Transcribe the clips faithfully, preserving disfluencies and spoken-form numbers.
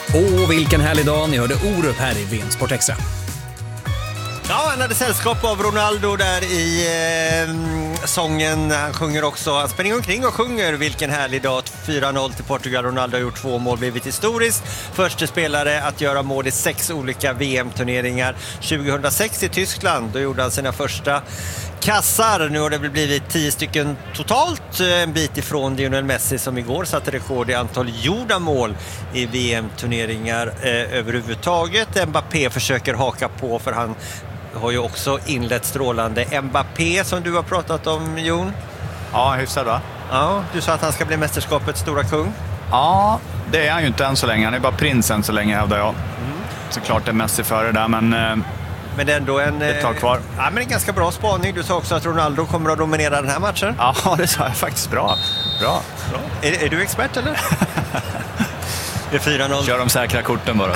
Åh, vilken härlig dag. Ni hörde Orup här i V M Sport Extra. Ja, han hade sällskap av Ronaldo där i eh, sången. Han sjunger också, han springer omkring och sjunger vilken härlig dag. fyra noll till Portugal. Ronaldo har gjort två mål, blivit historiskt. Första spelare att göra mål i sex olika V M-turneringar. tjugohundrasex i Tyskland, då gjorde han sina första kassar. Nu har det blivit tio stycken totalt, en bit ifrån Lionel Messi som igår satte rekord i antal gjorda mål i V M-turneringar eh, överhuvudtaget. Mbappé försöker haka på, för han har ju också inlett strålande. Mbappé som du har pratat om, Jon. Ja, hyfsad va? Ja, du sa att han ska bli mästerskapets stora kung. Ja, det är han ju inte än så länge. Han är bara prins än så länge, hävdar jag. Mm. Såklart är Messi före där, men... Eh... Men det är ändå en, ett tag kvar. Ja, men en ganska bra spaning. Du sa också att Ronaldo kommer att dominera den här matchen. Ja, det sa jag faktiskt. Bra. Bra. bra. Är, är du expert eller? Det är fyra noll. Kör de säkra korten bara.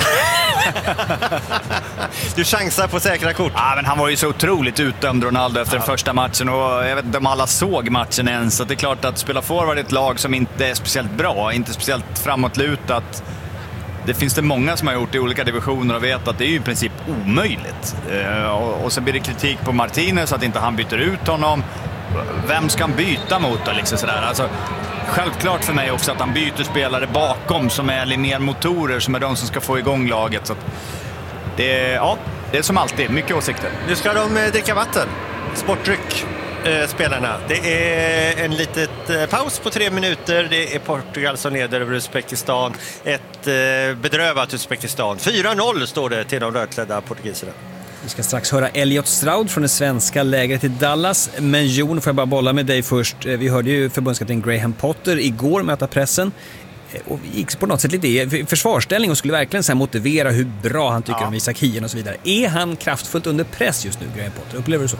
Du chansar på säkra kort. Ja, men han var ju så otroligt utdömd, Ronaldo, efter ja. den första matchen. Och jag vet inte om alla såg matchen ens. Så det är klart att spela forward i ett lag som inte är speciellt bra, inte speciellt framåtlutat. Det finns det många som har gjort i olika divisioner och vet att det är ju i princip omöjligt. Eh, och, och så blir det kritik på Martinez att inte han byter ut honom. Vem ska han byta mot då? Liksom sådär. Alltså, självklart för mig också att han byter spelare bakom som är linjermotorer, som är de som ska få igång laget. Så att det, ja, det är som alltid, mycket åsikter. Nu ska de eh, dricka vatten. Sportdryck. Spelarna. Det är en litet eh, paus på tre minuter. Det är Portugal som leder över Uzbekistan. Ett eh, bedrövat Uzbekistan. fyra noll står det till de rödklädda portugiserna. Vi ska strax höra Elliot Stroud från det svenska lägret i Dallas. Men Jon, får jag bara bolla med dig först. Vi hörde ju förbundskapten Graham Potter igår möta pressen. Och gick på något sätt lite i försvarsställning och skulle verkligen så här motivera hur bra han tycker ja. om Isak Hien och så vidare. Är han kraftfullt under press just nu, Graham Potter? Upplever du så?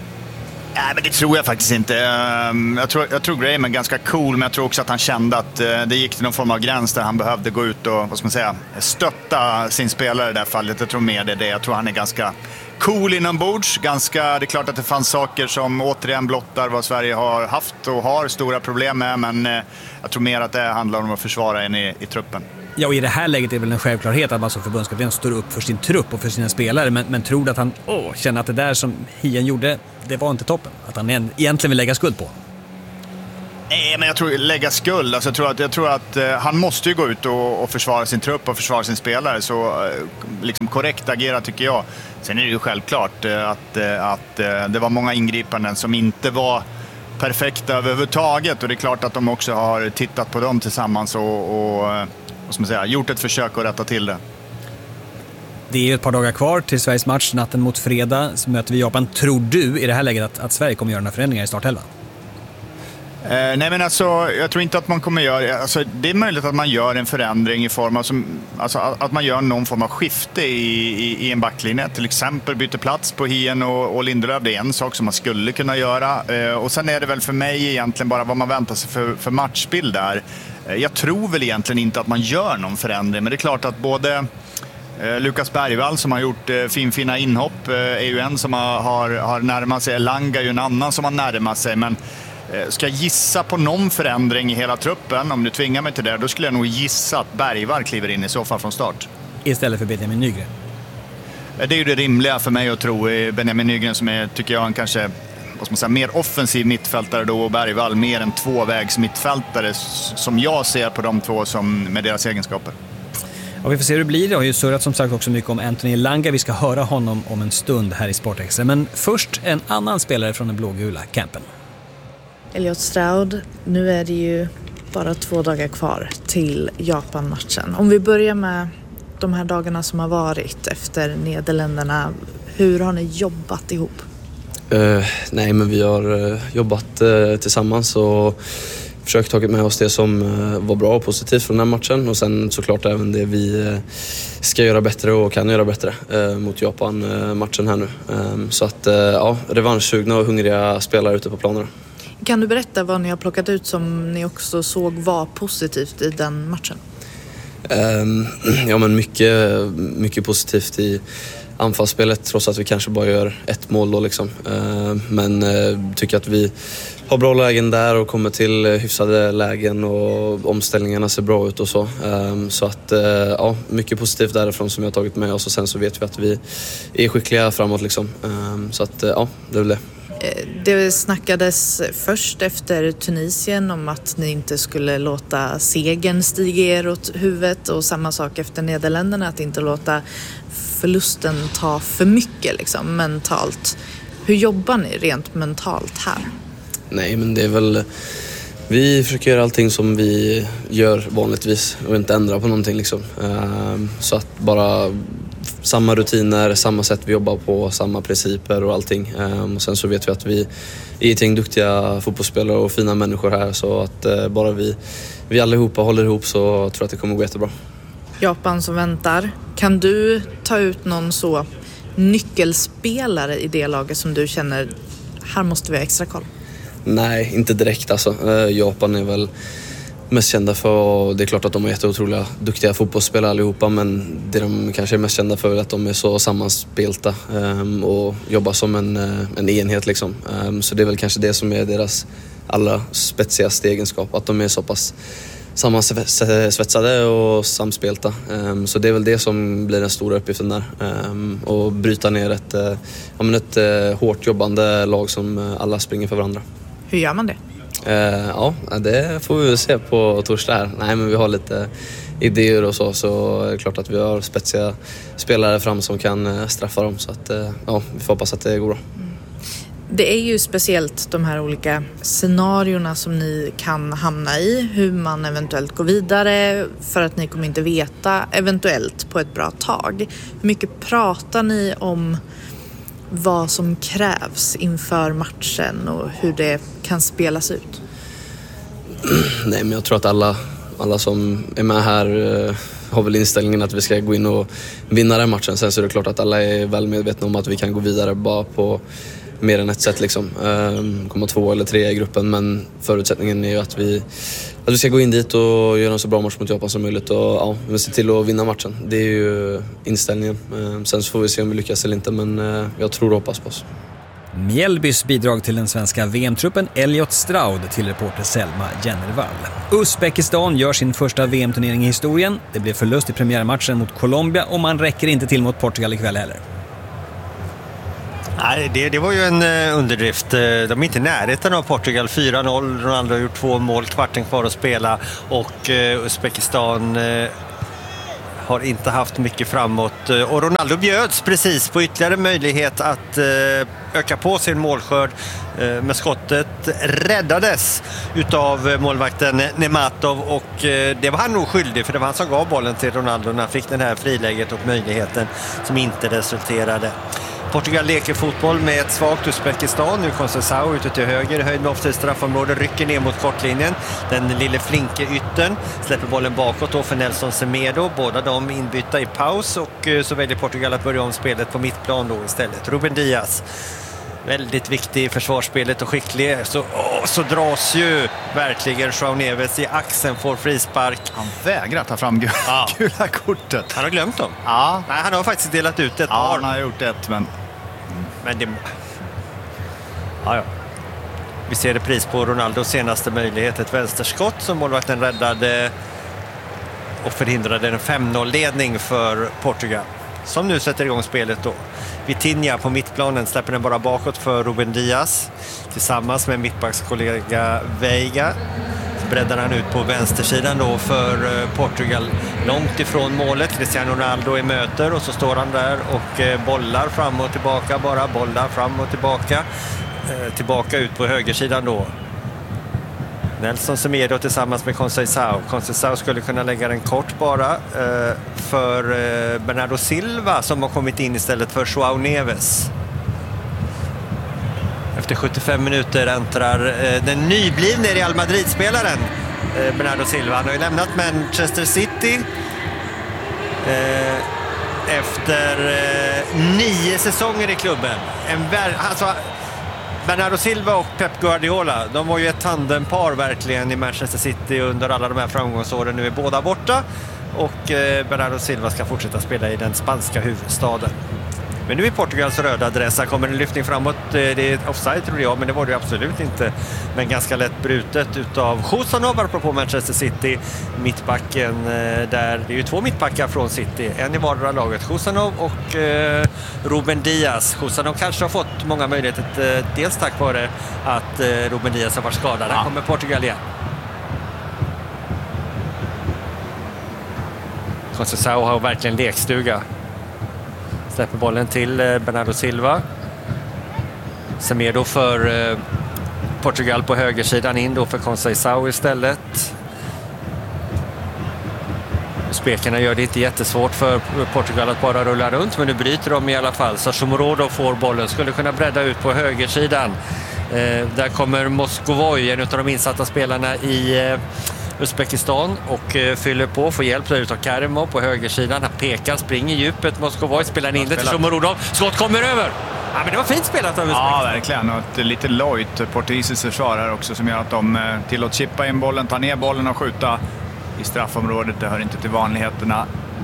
Nej, men det tror jag faktiskt inte. Jag tror, jag tror Graham är ganska cool, men jag tror också att han kände att det gick till någon form av gräns där han behövde gå ut och, vad ska man säga, stötta sin spelare i det här fallet. Jag tror mer det är det. Jag tror han är ganska cool inombords. Ganska, det är klart att det fanns saker som återigen blottar vad Sverige har haft och har stora problem med, men jag tror mer att det handlar om att försvara en i, i truppen. Ja, och i det här läget är det väl en självklarhet att man som förbundskapten står upp för sin trupp och för sina spelare, men, men tror att han åh, känner att det där som Hien gjorde, det var inte toppen. Att han egentligen vill lägga skuld på. Nej, men jag tror lägga skuld. Alltså, jag tror att, jag tror att uh, han måste ju gå ut och, och försvara sin trupp och försvara sin spelare. Så uh, liksom korrekt agera tycker jag. Sen är det ju självklart uh, att, uh, att uh, det var många ingripanden som inte var perfekta överhuvudtaget. Och det är klart att de också har tittat på dem tillsammans och... och uh, vad ska man säga, gjort ett försök att rätta till det. Det är ju ett par dagar kvar till Sveriges match. Natten mot fredag så möter vi Japan. Tror du i det här läget att, att Sverige kommer göra några förändringar i startelvan? Eh, nej men alltså, jag tror inte att man kommer göra... Alltså, det är möjligt att man gör en förändring i form av... Som, alltså, att man gör någon form av skifte i, i, i en backlinje. Till exempel byter plats på Hien och, och Lindelöf. Det är en sak som man skulle kunna göra. Eh, och sen är det väl för mig egentligen bara vad man väntar sig för, för matchbild där. Jag tror väl egentligen inte att man gör någon förändring, men det är klart att både eh, Lukas Bergvall som har gjort eh, finfina inhopp eh, är ju en som har, har, har närmat sig. Elanga är ju en annan som har närmat sig, men eh, ska jag gissa på någon förändring i hela truppen, om du tvingar mig till det, då skulle jag nog gissa att Bergvall kliver in i så fall från start. Istället för Benjamin Nygren? Det är ju det rimliga för mig att tro. Benjamin Nygren som är, tycker jag, en kanske... vad ska man säga, mer offensiv mittfältare då, och Bergvall mer en tvåvägs mittfältare som jag ser på de två som med deras egenskaper. Ja, vi får se hur det blir. Det har ju surrat som sagt också mycket om Anthony Elanga. Vi ska höra honom om en stund här i Sportextra. Men först en annan spelare från den blågula campen. Elliot Stroud, nu är det ju bara två dagar kvar till Japan-matchen. Om vi börjar med de här dagarna som har varit efter Nederländerna. Hur har ni jobbat ihop? Uh, nej, men vi har uh, jobbat uh, tillsammans och försökt ta med oss det som uh, var bra och positivt från den här matchen. Och sen såklart även det vi uh, ska göra bättre och kan göra bättre uh, mot Japan-matchen uh, här nu. Um, så att uh, ja, revanschsugna och hungriga spelare ute på planerna. Kan du berätta vad ni har plockat ut som ni också såg var positivt i den matchen? Um, ja, men mycket, mycket positivt i anfallsspelet trots att vi kanske bara gör ett mål då liksom. Men tycker att vi har bra lägen där och kommer till hyfsade lägen och omställningarna ser bra ut och så. Så att ja, mycket positivt därifrån som jag har tagit med oss och sen så vet vi att vi är skickliga framåt liksom. Så att ja, det är väl det. Det snackades först efter Tunisien om att ni inte skulle låta segern stiga er åt huvudet och samma sak efter Nederländerna, att inte låta förlusten ta för mycket liksom, mentalt. Hur jobbar ni rent mentalt här? Nej, men det är väl... Vi försöker göra allting som vi gör vanligtvis och inte ändra på någonting liksom. Så att bara samma rutiner, samma sätt vi jobbar på, samma principer och allting. Och sen så vet vi att vi är ett gäng duktiga fotbollsspelare och fina människor här, så att bara vi, vi allihopa håller ihop så tror jag att det kommer gå jättebra. Japan som väntar. Kan du ta ut någon så nyckelspelare i det laget som du känner, här måste vi ha extra koll? Nej, inte direkt alltså. Japan är väl mest kända för, det är klart att de är jätteotroliga duktiga fotbollsspelare allihopa, men det de kanske är mest kända för är att de är så sammanspelta um, och jobbar som en, en enhet liksom. Um, så det är väl kanske det som är deras allra spetsigaste egenskap, att de är så pass sammansvetsade och samspelta. Um, så det är väl det som blir den stora uppgiften där. Um, och bryta ner ett, uh, ja, men ett uh, hårt jobbande lag som uh, alla springer för varandra. Hur gör man det? Uh, ja, det får vi se på torsdag här. Nej, men vi har lite idéer och så, så är det klart att vi har spetsiga spelare fram som kan straffa dem. Så att, uh, ja, vi får hoppas att det går bra. Mm. Det är ju speciellt de här olika scenarierna som ni kan hamna i, hur man eventuellt går vidare, för att ni kommer inte veta eventuellt på ett bra tag. Hur mycket pratar ni om vad som krävs inför matchen och hur det kan spelas ut? Nej, men jag tror att alla, alla som är med här eh, har väl inställningen att vi ska gå in och vinna den matchen. Sen så är det klart att alla är väl medvetna om att vi kan gå vidare bara på mer än ett sätt liksom. Um, komma två eller tre i gruppen, men förutsättningen är ju att vi, att vi ska gå in dit och göra en så bra match mot Japan som möjligt och ja, vi ser till att vinna matchen. Det är ju inställningen. Um, sen så får vi se om vi lyckas eller inte, men uh, jag tror och hoppas på oss. Mjällbys bidrag till den svenska V M-truppen, Elliot Stroud, till reporter Selma Jennervall. Uzbekistan gör sin första V M-turnering i historien. Det blev förlust i premiärmatchen mot Colombia och man räcker inte till mot Portugal ikväll heller. Nej, det, det var ju en uh, underdrift. De är inte i närheten av Portugal. fyra noll, Ronaldo har gjort två mål, kvarten kvar att spela och uh, Uzbekistan uh, har inte haft mycket framåt. Uh, och Ronaldo bjöds precis på ytterligare möjlighet att uh, öka på sin målskörd. Uh, med skottet räddades utav uh, målvakten Nematov och uh, det var han nog skyldig, för det var han som gav bollen till Ronaldo när han fick den här friläget och möjligheten som inte resulterade. Portugal leker fotboll med ett svagt Uzbekistan. Nu Conceição ute till höger, höjd med offside straffområde, rycker ner mot kortlinjen. Den lille flinke yttern släpper bollen bakåt då för Nelson Semedo. Båda de inbytta i paus och så väljer Portugal att börja om spelet på mittplan då istället. Ruben Dias, väldigt viktig i försvarsspelet och skicklig. Så, åh, så dras ju verkligen João Neves i axeln, får frispark. Han vägrar ta fram gula, ja. gula kortet. Han har glömt dem. Ja. Nej, han har faktiskt delat ut ett ja, par. han har gjort ett, men... Men det... Ja, ja. Vi ser det pris på Ronaldos senaste möjlighet. Ett vänsterskott som målvakten räddade och förhindrade en fem noll-ledning för Portugal, som nu sätter igång spelet då. Vitinha på mittplanen släpper den bara bakåt för Ruben Dias tillsammans med mittbackskollega Veiga. Så breddar han ut på vänstersidan då för Portugal, långt ifrån målet. Cristiano Ronaldo är möter och så står han där och bollar fram och tillbaka, bara bollar fram och tillbaka. Tillbaka ut på högersidan då. Nelson Semedo tillsammans med Conceição. Conceição skulle kunna lägga den kort bara eh, för eh, Bernardo Silva som har kommit in istället för João Neves. Efter sjuttiofem minuter äntrar eh, den nyblivne Real Madrid-spelaren eh, Bernardo Silva. Han har ju lämnat Manchester City eh, efter eh, nio säsonger i klubben. En vär- alltså, Bernardo Silva och Pep Guardiola, de var ju ett tandempar verkligen i Manchester City under alla de här framgångsåren. Nu är båda borta och eh, Bernardo Silva ska fortsätta spela i den spanska huvudstaden. Men nu är Portugals röda adress. Här kommer en lyftning framåt. Det är offside tror jag, men det var det absolut inte. Men ganska lätt brutet utav Husanov apropå Manchester City. Mittbacken där, det är ju två mittbackar från City. En i vardera laget, Husanov och eh, Ruben Dias. Husanov kanske har fått många möjligheter, eh, dels tack vare att eh, Ruben Dias har varit skadad. Där kommer Portugal igen. Conceição har verkligen lekstuga. Släpper bollen till eh, Bernardo Silva. Semedo för eh, Portugal på högersidan, in då för Conceição istället. Spekarna gör det inte jättesvårt för Portugal att bara rulla runt, men nu bryter de i alla fall. Så Morodo får bollen, skulle kunna bredda ut på högersidan. Eh, där kommer Moscovoi, en av de insatta spelarna i eh, Uzbekistan, och eh, fyller på, får hjälp där utav Karimov på högersidan. Han pekar, springer i djupet. Moscovoi spelar in det till Morodo. Skott kommer över! Ja, men det var fint spelat av Uzbekistan. Ja, verkligen. Och ett lite lojt portugisiskt försvar här också som gör att de eh, tillåts chippa in bollen, ta ner bollen och skjuta i straffområdet. Det hör inte till vanligheterna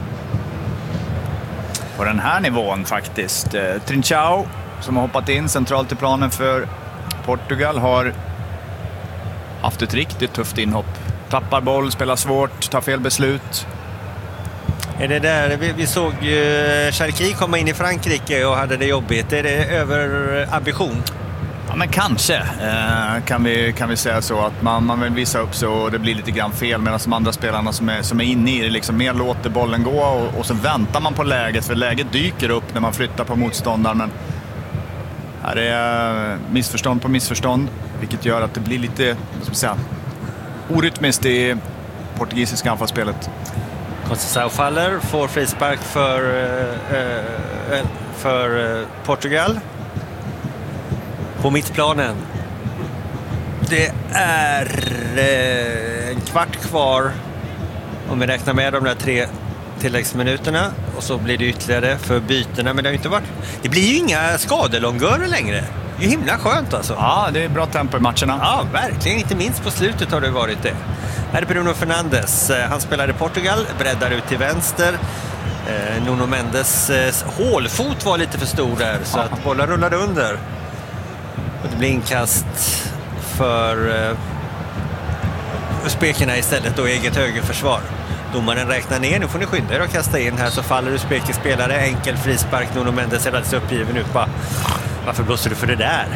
på den här nivån faktiskt. Eh, Trincão som har hoppat in centralt i planen för Portugal har haft ett riktigt tufft inhopp. Tappar boll, spelar svårt, tar fel beslut. Är det där, vi, vi såg ju Cherki komma in i Frankrike och hade det jobbigt. Är det över ambition? Ja, men kanske eh, kan, vi, kan vi säga så att man, man vill visa upp så och det blir lite grann fel, medan de andra spelarna som är, som är inne i det liksom mer låter bollen gå och, och så väntar man på läget, för läget dyker upp när man flyttar på motståndaren. Men här är missförstånd på missförstånd, vilket gör att det blir lite, vad ska man säga, orytmiskt i portugisiska anfallsspelet. Conceição faller, får frispark för, äh, för äh, Portugal. På mittplanen. Det är äh, en kvart kvar om vi räknar med de där tre tilläggsminuterna, och så blir det ytterligare för bytena, men det har inte varit, det blir ju inga skadelångörer längre. Det är himla skönt alltså. Ja, det är bra tempo i matcherna. Ja, verkligen. Inte minst på slutet har det varit det. Här är Bruno Fernandes. Han spelar i Portugal, breddar ut till vänster. Eh, Nuno Mendes eh, hålfot var lite för stor där, så ja. att bollen rullade under. Och det blir inkast för eh, Uzbekerna istället, då eget högerförsvar. Domaren räknar ner, nu får ni skynda er och kasta in här, så faller Uzbekis spelare. Enkel frispark, Nuno Mendes är alldeles uppgiven ut. Bara, varför blåser du för det där?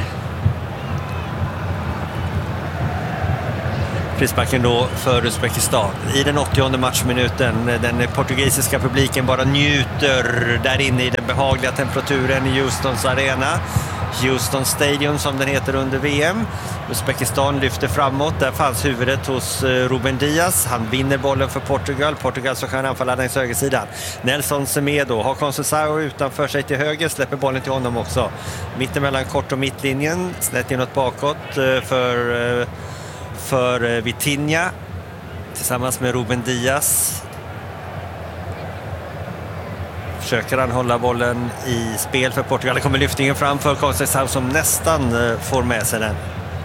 Frisparken då för Uzbekistan i den åttionde matchminuten. Den portugisiska publiken bara njuter där inne i den behagliga temperaturen i Houstons arena. Houston Stadium som den heter under V M. Uzbekistan lyfter framåt. Där fanns huvudet hos Ruben Dias. Han vinner bollen för Portugal. Portugal så kan anfalla längs högersidan. Nelson Semedo har Conceição utanför sig till höger. Släpper bollen till honom också. Mitten mellan kort och mittlinjen. Snett inåt bakåt för, för Vitinha. Tillsammans med Ruben Dias. Försöker han hålla bollen i spel för Portugal. Det kommer lyftningen fram för Conceição som nästan får med sig den.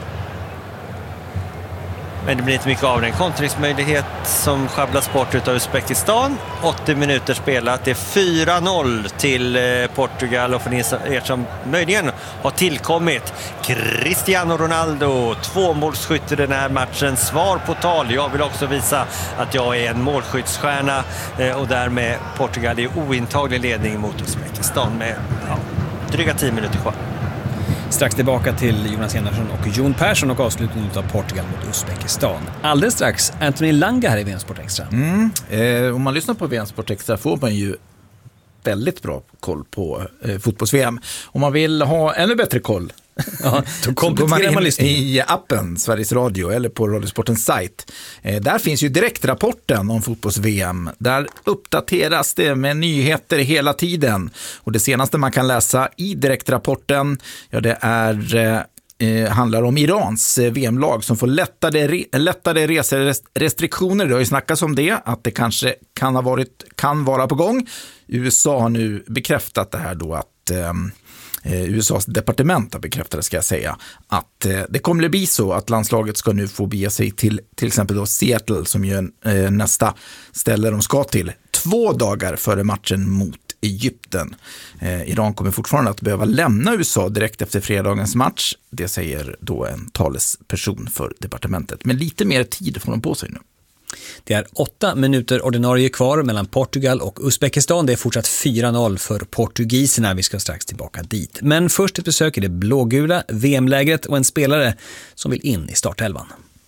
Men det blir inte mycket av den. Kontringsmöjlighet som schabblas bort utav Uzbekistan. åttio minuter spelat. Det är fyra noll till Portugal. Och för er som möjligen har tillkommit, Cristiano Ronaldo, tvåmålsskytt i den här matchen. Svar på tal. Jag vill också visa att jag är en målskyttsstjärna. Och därmed Portugal i ointaglig ledning mot Uzbekistan med ja, dryga tio minuter kvar. Strax tillbaka till Jonas Enarsson och Jon Persson och avslutningen av Portugal mot Uzbekistan. Alldeles strax Anthony Langa här i V M Sport Extra. Mm. Eh, om man lyssnar på V M Sport Extra får man ju väldigt bra koll på eh, fotbolls-V M. Om man vill ha ännu bättre koll, ja, då går man in i appen Sveriges Radio eller på Radiosportens sajt. Eh, där finns ju direktrapporten om fotbolls-V M. Där uppdateras det med nyheter hela tiden. Och det senaste man kan läsa i direktrapporten, ja, det är... Eh, handlar om Irans eh, V M-lag som får lättade, re, lättade reserestriktioner. Det har ju snackats om det, att det kanske kan ha varit, kan vara på gång. U S A har nu bekräftat det här då, att eh, U S A:s departement har bekräftat det, ska jag säga, att eh, det kommer att bli så att landslaget ska nu få bege sig till till exempel då Seattle, som ju är eh, nästa ställe de ska till, två dagar före matchen mot Egypten. Eh, Iran kommer fortfarande att behöva lämna U S A direkt efter fredagens match. Det säger då en talesperson för departementet. Men lite mer tid får de på sig nu. Det är åtta minuter ordinarie kvar mellan Portugal och Uzbekistan. Det är fortsatt fyra noll för portugiserna. Vi ska strax tillbaka dit. Men först ett besök i det blågula V M-lägret och en spelare som vill in i startelvan.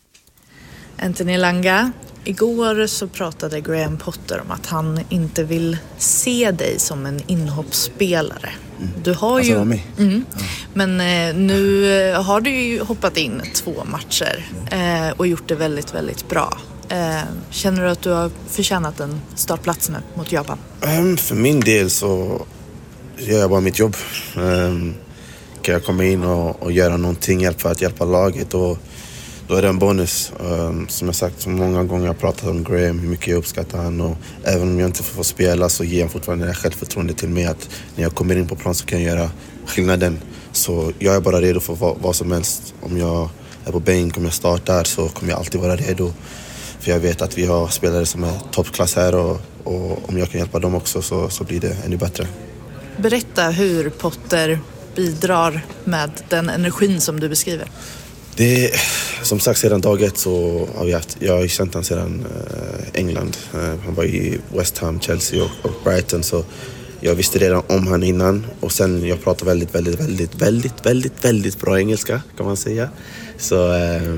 Anthony Elanga, igår så pratade Graham Potter om att han inte vill se dig som en inhoppsspelare. Du har ju... Alltså, mm. Men eh, nu har du ju hoppat in två matcher eh, och gjort det väldigt, väldigt bra. Eh, känner du att du har förtjänat en startplats nu mot Japan? Um, för min del så gör jag bara mitt jobb. Um, kan jag komma in och, och göra någonting hjälp för att hjälpa laget och då är det en bonus. Um, som jag sagt så många gånger, jag har pratat om Graham, hur mycket jag uppskattar han och även om jag inte får spela så ger han fortfarande det självförtroende till mig att när jag kommer in på plan så kan jag göra skillnaden. Så jag är bara redo för vad, vad som helst. Om jag är på bänk, om jag startar så kommer jag alltid vara redo. För jag vet att vi har spelare som är toppklass här och, och om jag kan hjälpa dem också så, så blir det ännu bättre. Berätta hur Potter bidrar med den energin som du beskriver. Det är, som sagt, sedan dag ett så har vi haft, jag har känt han sedan äh, England. Äh, han var i West Ham, Chelsea och, och Brighton så jag visste redan om han innan och sen jag pratar väldigt, väldigt, väldigt, väldigt, väldigt, väldigt bra engelska kan man säga. Så äh,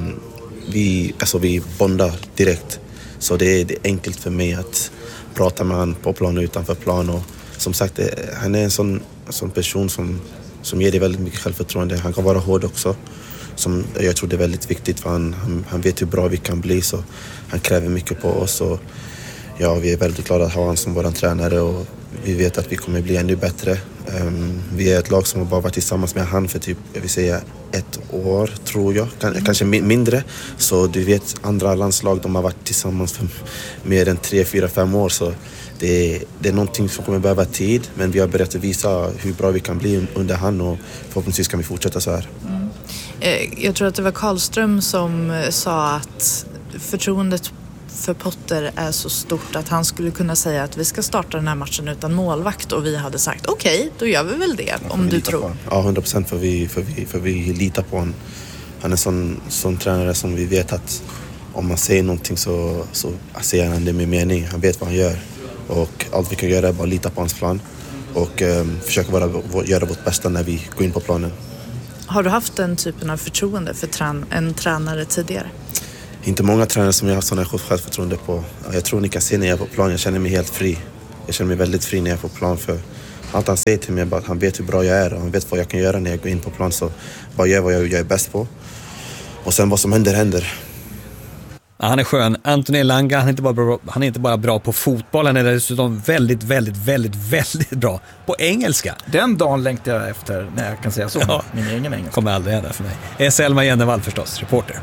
vi, alltså vi bondar direkt. Så det är, det är enkelt för mig att prata med han på plan och utanför plan och som sagt, det, han är en sån, sån person som, som ger dig väldigt mycket självförtroende. Han kan vara hård också. Som jag tror det är väldigt viktigt för han, han, han vet hur bra vi kan bli så han kräver mycket på oss och ja, vi är väldigt glada att ha han som vår tränare och vi vet att vi kommer bli ännu bättre. Um, vi är ett lag som har bara varit tillsammans med han för typ, jag vill säga ett år tror jag, K- kanske mindre. Så du vet andra landslag, de har varit tillsammans för mer än tre, fyra, fem år så det är, det är någonting som kommer behöva tid men vi har börjat visa hur bra vi kan bli under han och förhoppningsvis kan vi fortsätta så här. Mm. Jag tror att det var Karlström som sa att förtroendet för Potter är så stort att han skulle kunna säga att vi ska starta den här matchen utan målvakt och vi hade sagt okej, okay, då gör vi väl det ja, om du tror. Ja, hundra procent för vi, för, vi, för vi litar på honom. Han är en sån, sån tränare som vi vet att om man säger någonting så, så säger han det med mening. Han vet vad han gör och allt vi kan göra är bara lita på hans plan och um, försöka vara, göra vårt bästa när vi går in på planen. Har du haft den typen av förtroende för trän- en tränare tidigare? Inte många tränare som jag har haft sådana självförtroende på. Jag tror ni kan se när jag är på plan, jag känner mig helt fri. Jag känner mig väldigt fri när jag är på plan för allt han säger till mig är bara att han vet hur bra jag är och han vet vad jag kan göra när jag går in på plan så bara gör vad jag, jag är bäst på. Och sen vad som händer, händer. Ja, han är skön. Anthony Elanga, han är, inte bara bra, han är inte bara bra på fotboll, han är dessutom väldigt, väldigt, väldigt, väldigt bra på engelska. Den dagen längtar jag efter när jag kan säga så. Ja, min egen engelska. Kommer aldrig hända för mig. Selma Jennevall förstås, reporter.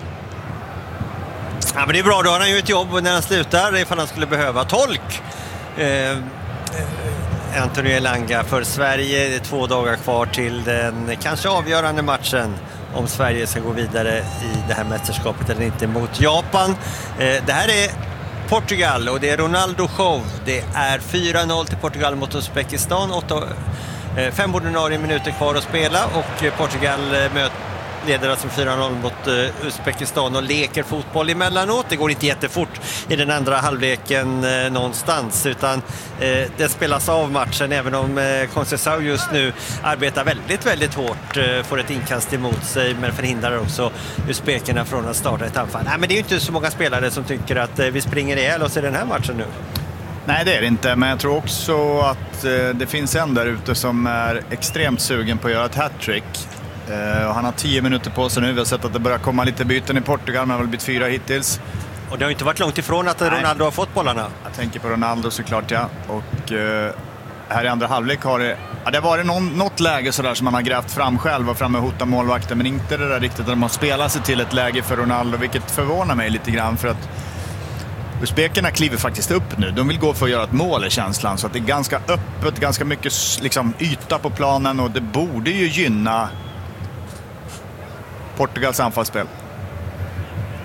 Ja, men det är bra, då har han ju ett jobb när han slutar ifall han skulle behöva tolk. Eh, Anthony Elanga för Sverige. Det är två dagar kvar till den kanske avgörande matchen om Sverige ska gå vidare i det här mästerskapet eller inte mot Japan. Eh, det här är Portugal och det är Ronaldo show. Det är fyra noll till Portugal mot Uzbekistan. Åtta, eh, fem ordinarie minuter kvar att spela och Portugal eh, möter leder alltså fyra noll mot uh, Uzbekistan och leker fotboll emellanåt. Det går inte jättefort i den andra halvleken uh, någonstans utan uh, det spelas av matchen även om uh, Conceição just nu arbetar väldigt, väldigt hårt. Uh, får ett inkast emot sig men förhindrar också uzbekerna från att starta ett anfall. Nej, men det är ju inte så många spelare som tycker att uh, vi springer ihjäl oss i den här matchen nu. Nej, det är det inte, men jag tror också att uh, det finns en där ute som är extremt sugen på att göra ett hattrick. Uh, och han har tio minuter på sig nu. Vi har sett att det börjar komma lite byten i Portugal, men det har väl blivit fyra hittills. Och det har inte varit långt ifrån att Nej. Ronaldo har fått bollarna. Jag tänker på Ronaldo såklart, ja. Och uh, här i andra halvlek har det, ja, det har varit någon, något läge sådär som man har grävt fram själv och framme och hotat målvakten. Men inte det där riktigt att de har spelat sig till ett läge för Ronaldo, vilket förvånar mig lite grann för att uzbekerna kliver faktiskt upp nu. De vill gå för att göra ett mål i känslan. Så att det är ganska öppet, ganska mycket liksom, yta på planen och det borde ju gynna Portugals anfallsspel.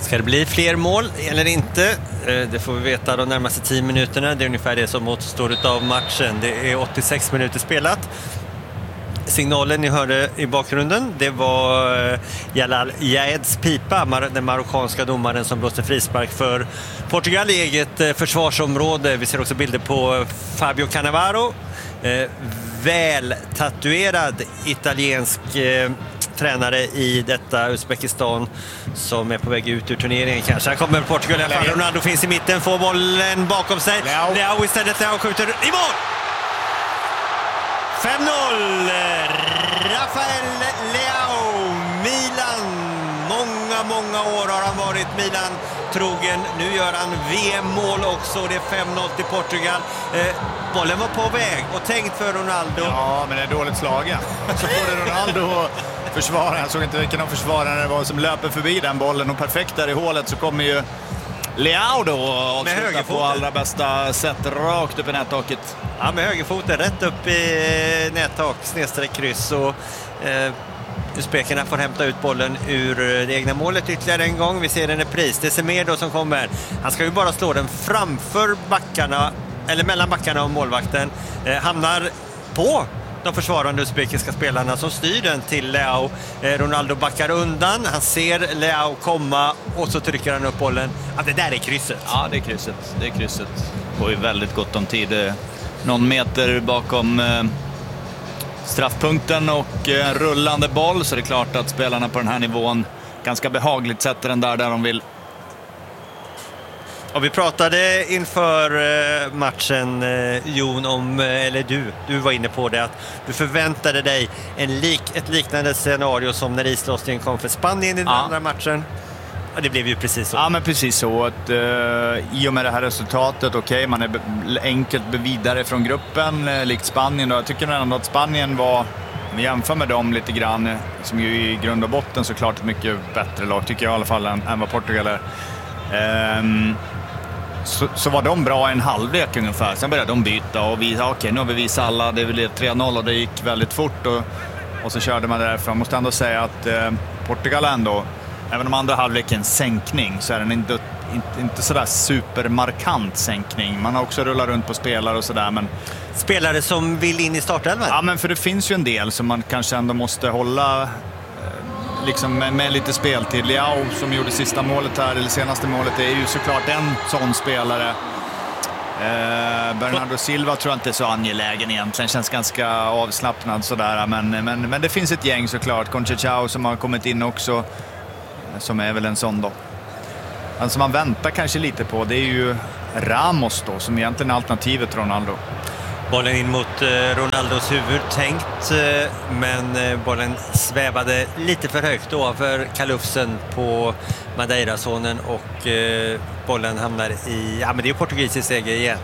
Ska det bli fler mål eller inte? Det får vi veta de närmaste tio minuterna. Det är ungefär det som återstår av matchen. Det är åttiosex minuter spelat. Signalen ni hörde i bakgrunden, det var Jalal Yaeds pipa, den marockanska domaren som blåste frispark för Portugal i eget försvarsområde. Vi ser också bilder på Fabio Cannavaro, väl tatuerad italiensk eh, tränare i detta Uzbekistan som är på väg ut ur turneringen kanske. Här kommer Portugal i alla fall. Ronaldo finns i mitten, får bollen bakom sig. Leao, Leao istället, Leao skjuter i mål! fem noll! Rafael Leao, Milan. Många, många år har han varit Milan trogen. Nu gör han V M-mål också. Det är fem noll till Portugal. Eh, bollen var på väg och tänkt för Ronaldo. Ja, men det är dåligt slagen. Så får det Ronaldo försvara. Jag såg inte vilken av försvararna det var som löper förbi den bollen. Och perfekt där i hålet så kommer ju Leao då och avsluta på allra bästa sätt rakt upp i nättaket. Ja, med högerfoten rätt upp i nättak, snedstreck kryss. Och eh, Uzbekerna får hämta ut bollen ur det egna målet ytterligare en gång. Vi ser en repris. Det är Semedo som kommer. Han ska ju bara slå den framför backarna, eller mellan backarna och målvakten. Eh, hamnar på de försvarande uzbekiska spelarna som styr den till Leao. Eh, Ronaldo backar undan. Han ser Leao komma och så trycker han upp bollen. Ja, det där är krysset. Ja, det är krysset. Det är krysset. Får ju väldigt gott om tid. Någon meter bakom eh, straffpunkten och eh, rullande boll. Så det är klart att spelarna på den här nivån ganska behagligt sätter den där där de vill. Och vi pratade inför matchen, Jon, om, eller du, du var inne på det, att du förväntade dig en lik, ett liknande scenario som när islossningen kom för Spanien i den ja. andra matchen. Och det blev ju precis så. Ja, men precis så. Att, uh, I och med det här resultatet, okej, okay, man är be- enkelt vidare från gruppen, uh, likt Spanien. Då. Jag tycker ändå att Spanien var, om vi jämför med dem lite grann, som ju i grund och botten såklart ett mycket bättre lag, tycker jag i alla fall, än, än vad Portugal är. Um, Så, så var de bra en halvlek ungefär. Sen började de byta och vi okej, okay, nu har vi visat alla. Det blev tre noll och det gick väldigt fort. Och, och så körde man därifrån. Jag måste ändå säga att eh, Portugal ändå, även om andra halvleken sänkning, så är den inte, inte, inte sådär supermarkant sänkning. Man har också rullat runt på spelare och sådär. Men... Spelare som vill in i startelvan? Ja, men för det finns ju en del som man kanske ändå måste hålla... Liksom med, med lite speltid. Leao som gjorde sista målet här, eller senaste målet, är ju såklart en sån spelare. Eh, Bernardo Silva tror jag inte är så angelägen egentligen, känns ganska avslappnad sådär, men, men, men det finns ett gäng såklart. Conceição som har kommit in också, som är väl en sån då. Den som man väntar kanske lite på, det är ju Ramos då, som egentligen är alternativet till Ronaldo. Bollen in mot eh, Ronaldos huvud tänkt, eh, men eh, bollen svävade lite för högt då för kalufsen på Madeira-sonen och eh, bollen hamnar i, ja men det är ju portugisisk seger igen.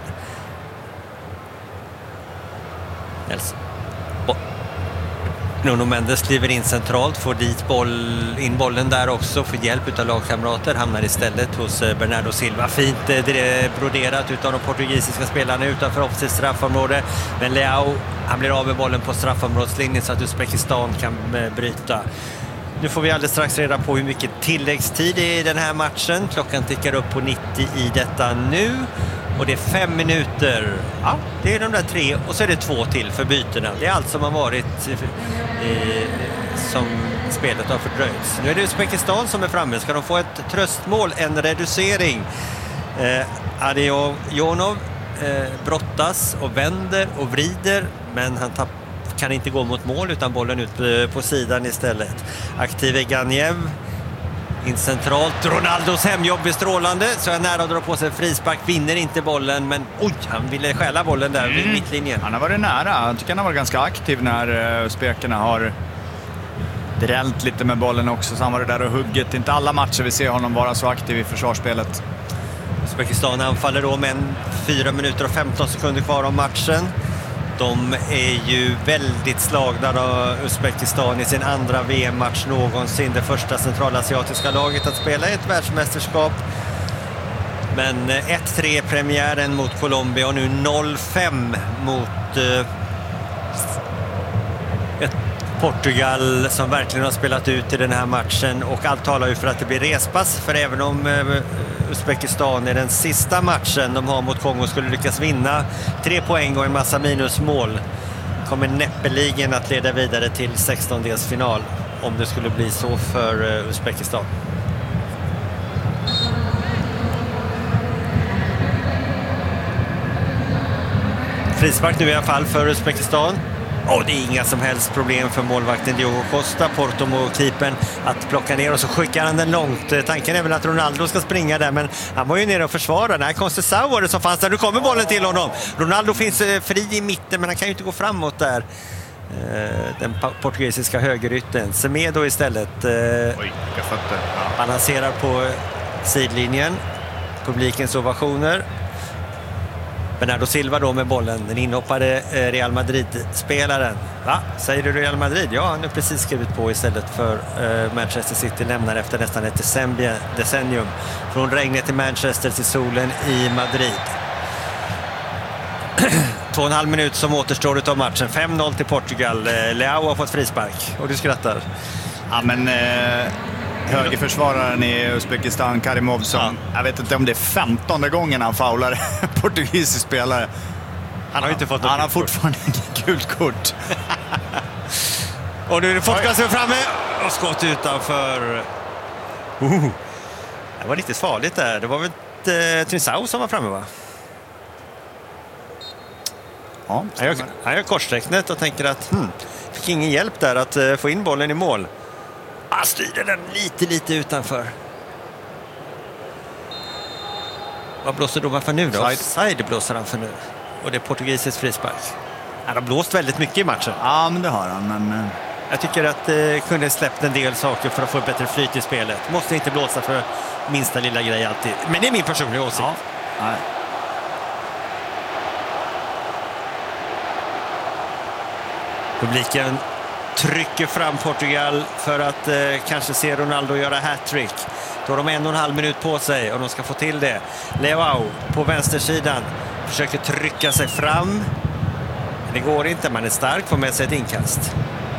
Nelson. Bo- Nuno Mendes kliver in centralt, får dit boll, in bollen där också, får hjälp av lagkamrater, hamnar istället hos Bernardo Silva. Fint det broderat utav de portugisiska spelarna utanför offensivt straffområde, men Leao, han blir av med bollen på straffområdslinjen så att Uzbekistan kan bryta. Nu får vi alldeles strax reda på hur mycket tilläggstid det är i den här matchen. Klockan tickar upp på nittio i detta nu. Och det är fem minuter. Ja, det är de där tre. Och så är det två till för bytena. Det är allt som har varit eh, som spelet har fördröjts. Nu är det Uzbekistan som är framme. Ska de få ett tröstmål, en reducering? Eh, Adeyonov eh, brottas och vänder och vrider. Men han tappar, kan inte gå mot mål utan bollen ut på sidan istället. Aktive Ganiev in centralt. Ronaldos hemjobb är strålande, så är nära att dra på sig en frispark, vinner inte bollen, men oj, han ville stjäla bollen där vid mm. mittlinjen. Han har varit nära. Jag tycker han har varit ganska aktiv när uh, spekarna har drällt lite med bollen också, så han var det där och hugget. Inte alla matcher vi ser honom vara så aktiv i försvarsspelet. Uzbekistan anfaller då med en fyra minuter och femton sekunder kvar om matchen. De är ju väldigt slagna av Uzbekistan i sin andra V M-match någonsin. Det första centralasiatiska laget att spela i ett världsmästerskap. Men ett tre premiären mot Colombia och nu noll fem mot uh, ett Portugal som verkligen har spelat ut i den här matchen, och allt talar ju för att det blir respass, för även om Uzbekistan är den sista matchen de har mot Kongo skulle lyckas vinna tre poäng och en massa minusmål, kommer näppeligen att leda vidare till sextondelsfinal om det skulle bli så för Uzbekistan. Frispark nu i alla fall för Uzbekistan. Och det är inga som helst problem för målvakten Diogo Costa, Porto-keepern, att plocka ner och så skickar han den långt. Tanken är väl att Ronaldo ska springa där, men han var ju nere och försvara. Nej, Conceição var det som fanns där. Nu kommer bollen till honom. Ronaldo finns fri i mitten, men han kan ju inte gå framåt där. Den portugisiska högerytten. Semedo istället Oj, vilka fötter. Ja. Balanserar på sidlinjen. Publikens ovationer. Bernardo Silva då med bollen, den inhoppade Real Madrid-spelaren. Va? Säger du Real Madrid? Ja, han har precis skrivit på istället för uh, Manchester City lämnar efter nästan ett decennium. Från regnet till Manchester till solen i Madrid. Två och en halv minut som återstår av matchen. fem noll till Portugal. Leao har fått frispark. Och du skrattar. Ja, men... Eh... högerförsvararen i Uzbekistan, Karimov, som, ja. jag vet inte om det är femtonde gången han faular portugisisk spelare. Han har ju inte fått Han har fortfarande inget gult kort. Och nu är det Portugal som är framme och skott utanför. Uh. Det var riktigt farligt där. Det var väl eh, Trincao som var framme, va? Ja, han gör, han gör korsträcknet och tänker att hmm, fick ingen hjälp där att uh, få in bollen i mål. Han styr den lite, lite utanför. Vad blåser domaren för nu då? Offside blåser han för nu. Och det är portugisisk frispark. Han har blåst väldigt mycket i matchen. Ja, men det har han. Men... Jag tycker att det eh, kunde släppt en del saker för att få ett bättre flyt i spelet. Måste inte blåsa för minsta lilla grej alltid. Men det är min personliga åsikt. Ja. Nej. Publiken trycker fram Portugal för att eh, kanske se Ronaldo göra hattrick. Då har de en och en halv minut på sig och de ska få till det. Leao på vänstersidan försöker trycka sig fram. Men det går inte, man är stark, får med sig ett inkast.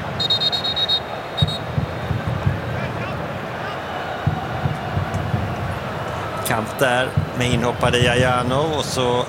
Kamp där med inhoppade Jajano och så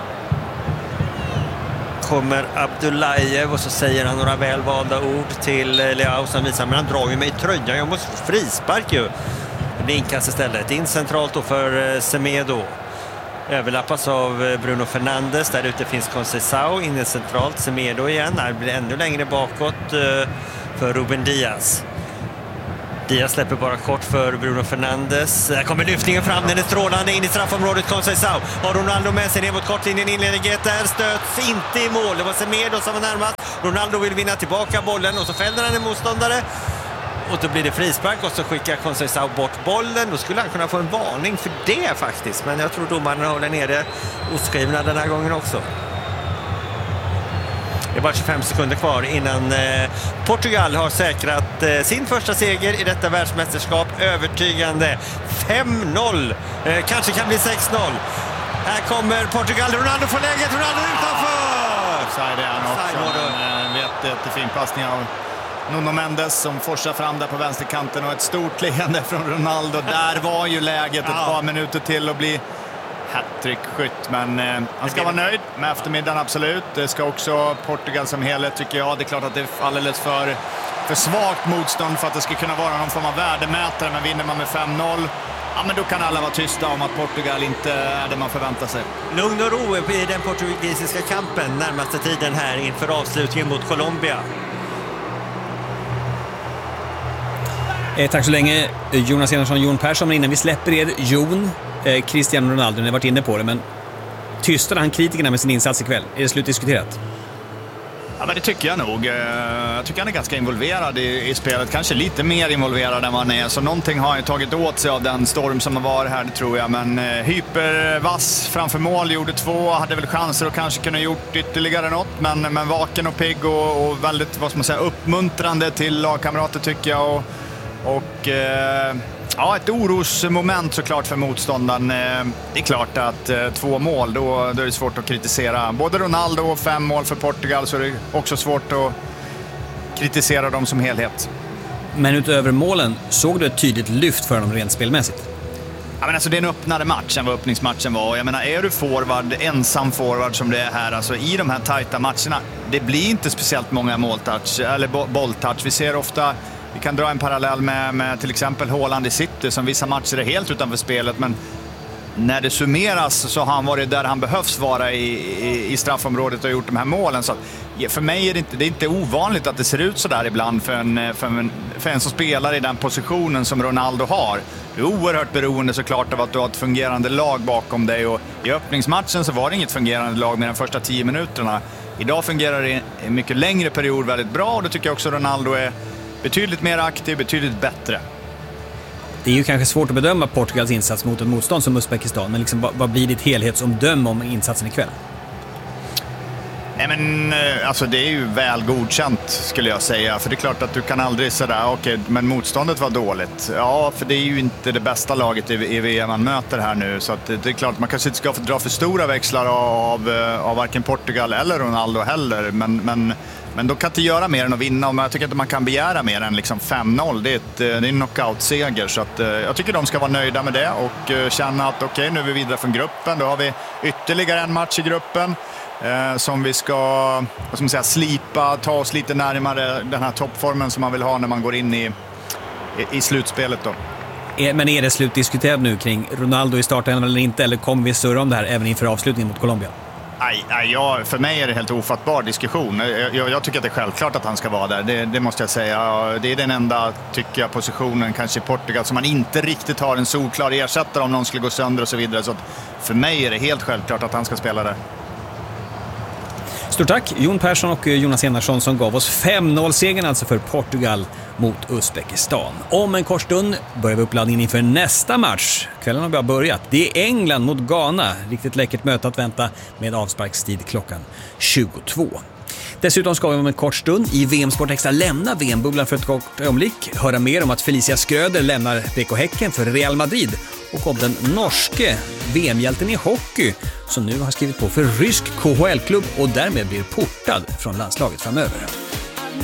kommer Abdullajev och så säger han några välvalda ord till Leao som visar, men han drar ju mig i tröjan, jag måste få frispark ju. Det är inkast istället, in centralt då för Semedo. Överlappas av Bruno Fernandes, där ute finns Conceição, inne centralt, Semedo igen, det blir ännu längre bakåt för Ruben Diaz. Diaz släpper bara kort för Bruno Fernandes. Där kommer lyftningen fram, den är strålande in i straffområdet. Conceição har Ronaldo med sig ner mot kortlinjen, inledningsget där, stöts inte i mål. Det var Semedo som var närmast. Ronaldo vill vinna tillbaka bollen och så fäller han en motståndare. Och då blir det frispark och så skickar Conceição bort bollen. Då skulle han kunna få en varning för det faktiskt. Men jag tror domarna håller nere oskrivna den här gången också. Det är bara tjugofem sekunder kvar innan eh, Portugal har säkrat eh, sin första seger i detta världsmästerskap. Övertygande fem noll. Eh, kanske kan bli sex noll. Här kommer Portugal. Ronaldo får läget. Ronaldo utanför! Offside är han också. En vet, jättefin passning av Nuno Mendes som forsar fram där på vänsterkanten. Och ett stort leende från Ronaldo. Där var ju läget ett par minuter till att bli hattrick-skytt, men eh, han ska vara nöjd med eftermiddagen, absolut. Det ska också Portugal som helhet, tycker jag. Det är klart att det är alldeles för, för svagt motstånd för att det ska kunna vara någon form av värdemätare, men vinner man med fem noll, ja, men då kan alla vara tysta om att Portugal inte är det man förväntar sig. Lugn och ro i den portugisiska kampen närmaste tiden här inför avslutningen mot Colombia. Eh, tack så länge, Jonas Enarsson, Jon Persson. Men innan vi släpper er, Jon, eh, Cristiano Ronaldo, ni har varit inne på det, men tystade han kritikerna med sin insats ikväll? Är det slutdiskuterat? Ja, men det tycker jag nog. Jag tycker han är ganska involverad i, i spelet. Kanske lite mer involverad än vad han är. Så någonting har han tagit åt sig av den storm som har varit här, det tror jag. Men eh, hypervass framför mål, gjorde två. Hade väl chanser och kanske kunde gjort ytterligare något. Men, men vaken och pigg och, och väldigt, vad ska man säga, uppmuntrande till lagkamrater, tycker jag. Och, och eh, ja, ett orosmoment såklart för motståndaren. Det är klart att eh, två mål, då, då är det svårt att kritisera. Både Ronaldo och fem mål för Portugal, så är det också svårt att kritisera dem som helhet. Men utöver målen, såg du ett tydligt lyft för dem rent spelmässigt? Ja, men alltså, det är en öppnare match än vad öppningsmatchen var. Jag menar, är du forward, ensam forward som det är här, alltså, i de här tajta matcherna, det blir inte speciellt många måltouch, eller bo- bolltouch. Vi ser ofta, vi kan dra en parallell med, med till exempel Haaland i City, som vissa matcher är helt utanför spelet, men när det summeras så har han varit där han behövs vara i, i, i straffområdet och gjort de här målen. Så att, för mig är det inte, det är inte ovanligt att det ser ut så där ibland för en, för, en, för en som spelar i den positionen som Ronaldo har. Du är oerhört beroende såklart av att du har ett fungerande lag bakom dig, och i öppningsmatchen så var det inget fungerande lag med de första tio minuterna. Idag fungerar det i en mycket längre period väldigt bra, och då tycker jag också Ronaldo är betydligt mer aktiv, betydligt bättre. Det är ju kanske svårt att bedöma Portugals insats mot ett motstånd som Uzbekistan, men liksom, vad blir ditt helhetsomdöme om insatsen ikväll? Nej, men alltså, det är ju väl godkänt skulle jag säga, för det är klart att du kan aldrig säga okej, okay, men motståndet var dåligt. Ja, för det är ju inte det bästa laget i, i V M man möter här nu, så att det är klart man kanske inte ska dra för stora växlar av, av varken Portugal eller Ronaldo heller, men, men, men de kan inte göra mer än att vinna, och jag tycker inte man kan begära mer än liksom fem noll. Det är, ett, det är en knockout-seger, så att, jag tycker de ska vara nöjda med det och känna att okej, okay, nu är vi vidare från gruppen, då har vi ytterligare en match i gruppen. Eh, som vi ska, vad ska man säga, slipa, ta oss lite närmare den här toppformen som man vill ha när man går in i, i, i slutspelet då. Men är det slutdiskuterat nu kring Ronaldo i starten eller inte, eller kommer vi surra om det här även inför avslutningen mot Colombia? Nej, nej ja, för mig är det helt ofattbar diskussion. Jag, jag, jag tycker att det är självklart att han ska vara där, det, det måste jag säga. Det är den enda, tycker jag, positionen kanske i Portugal som man inte riktigt har en solklar ersättare om någon skulle gå sönder och så vidare. Så att för mig är det helt självklart att han ska spela där. Stort tack Jon Persson och Jonas Enarsson som gav oss fem noll-segern alltså för Portugal mot Uzbekistan. Om en kort stund börjar vi uppladdningen inför nästa match. Kvällen har bara börjat. Det är England mot Ghana. Riktigt läckert möte att vänta med avsparkstid klockan tjugotvå. Dessutom ska vi om en kort stund i V M Sport Extra lämna V M-bubblan för ett kort ögonblick. Höra mer om att Felicia Skröder lämnar B K Häcken för Real Madrid, och om den norske V M-hjälten i hockey som nu har skrivit på för rysk K H L-klubb och därmed blir portad från landslaget framöver.